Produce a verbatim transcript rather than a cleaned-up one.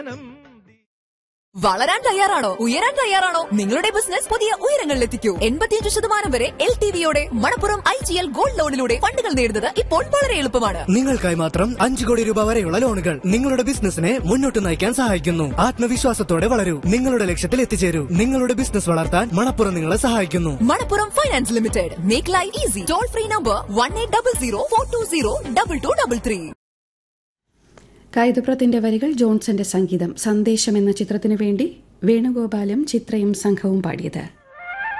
വളരാൻ തയ്യാറാണോ? ഉയരാൻ തയ്യാറാണോ? നിങ്ങളുടെ ബിസിനസ് പുതിയ ഉയരങ്ങളിലെത്തിക്കൂ. എൺപത്തിയഞ്ച് ശതമാനം വരെ L T വിയോടെ Manappuram I G L gold ലോണിലൂടെ ഫണ്ടുകൾ നേടുന്നത് ഇപ്പോൾ വളരെ എളുപ്പമാണ്. നിങ്ങൾക്കായി മാത്രം അഞ്ചു കോടി രൂപ വരെയുള്ള ലോണുകൾ നിങ്ങളുടെ ബിസിനസിനെ മുന്നോട്ട് നയിക്കാൻ സഹായിക്കുന്നു. ആത്മവിശ്വാസത്തോടെ വളരൂ, നിങ്ങളുടെ ലക്ഷ്യത്തിൽ എത്തിച്ചേരൂ. നിങ്ങളുടെ ബിസിനസ് വളർത്താൻ മണപ്പുറം നിങ്ങളെ സഹായിക്കുന്നു. Manappuram finance limited. Make life easy. Toll free number one eight double zero four to zero double two double three. കൈതപ്രത്തിന്റെ വരികൾ ജോൺസന്റെ സംഗീതം. സന്ദേശം എന്ന ചിത്രത്തിനു വേണ്ടി വേണുഗോപാലും ചിത്രയും സംഘവും പാടിയത്.